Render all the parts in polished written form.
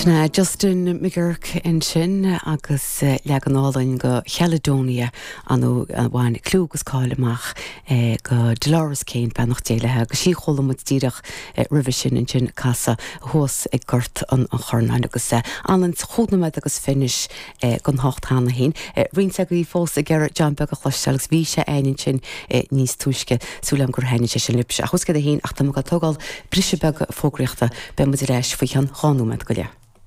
Tna Justin McGurk in sin agus leganálainn go Cheladónia anú bhain clúgus cáileach go Dolores Kane benach déilethe go sí cholamid díreach rih sin in sin casa thós ag gurt an chornain agus anlan chódnaid agus finis gon háchtánna hain. Rínsa go í fós a ggéir John Beg a chluisteach bhí sé ainin sin níos túisce súlam gur haine sé sin lipse. A chusca a hain ach tá go tógáil brise beg fógriachta be mu leis faoi an cháúment go le.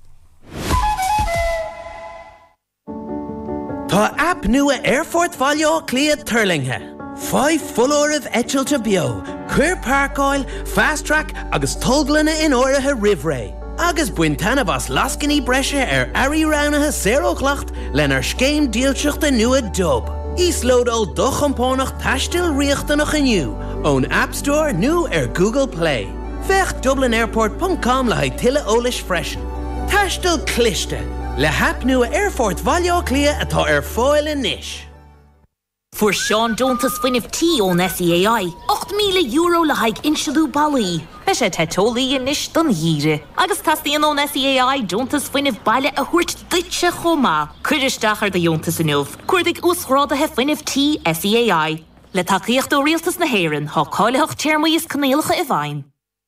Tá app nua Airfort Valio Clia Turlinghe. 5 full of Etchilta bio, Queer Park Oil, Fast Track, agus Tolglana in Oraha Rivray. Agus buintana vas lascini brescia Ari Raunaha 0 clacht, lenar scheme dealchuchta nua dub. Load al dochampónach tastil riachtanach aniu. Own App Store nu Google Play. Vech dublinairport.com la tilla olish freshen. Tastil cliste. Le hap nua Airfort Valio Clia atá foil in nish. For Sean Dontas Finif T on SEAI, €8,000 le haig inshadú balí. Beshe tetoli in nish dun hire. Agus tastian on SEAI Dontas Finif baile a hurt ditche choma. Kudistacher de Jontas inov. Kurdig usrada he Finif T SEAI. Le takiach do realtas na heren, ha kaileach chermoyis kanelige evain.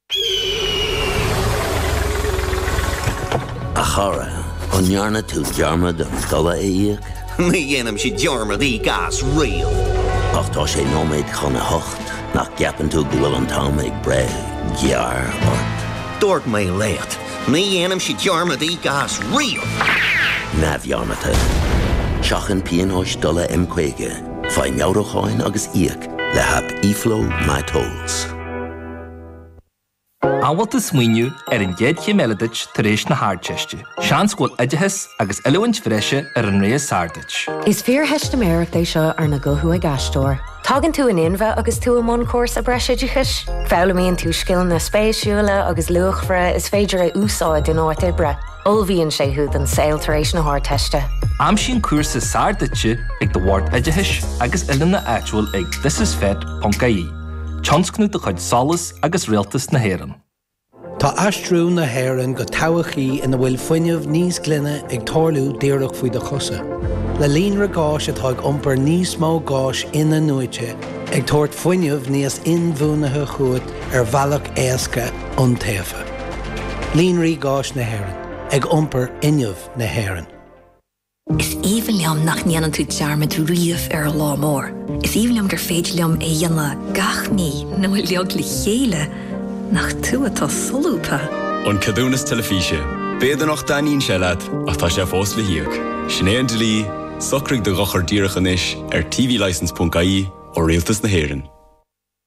Achara, onjarna tu jarma dum dolla eik. Mi yenam shi jarma di gas real. Ach tá sé nóméid chana hocht, nach gapan tu gwil an támeig bre, jar ort. Dort me lecht. Mi yenam shi jarma di gas real. Nav jarmata. Shachan pian hosh dolla emquege, fai miaurochain agus iak, le hap iflo my tolls. Anwalt is swinju in gedje meledich teresh na hardcheste. Shanskol edgehes agus eloinch freshe an rea sardich. Is fear hest Americ they show ar na gohu a gastor. Tagan tú an inva agus tú a mon course a bresedichis. Fálamíon tú skill na spéisiúla agus luachfra is féidir a úsáid in áit ibre. Olvíonn sé húd an sail taréis na hardteste. Am sin cuasa sarditche ag the ward edgehes agus elina actual ag thisisfed.ie. Chansknú de chud solas agus realtas na héran. Tá astrú na héran go táhachaí ina bhfuil fuinneamh níos glunne ag tórlú díreach faoi de chosa. Le líon ra gáis atá ag iompar níos mó gáis ina nuaite ag tóirt fuinneamh níos inmhúnathe chuad ar bhealach éasca iontaofa. Líon rí gáis na héran ag iompar inneamh na héran. Is even liam nach níanaan tú jarmad riamh ar lámór. Is even liam gur féidir liam é dhéanla gach ní nó leog le chéile nach tú atá solúpa. An cadúnas telefíse, béad nach daíonn seilad ach tá sé fós le hiag. Sinéad lí, socraigh de gachar díreach anis ar tvlicense.ie ó rialtas na héireann.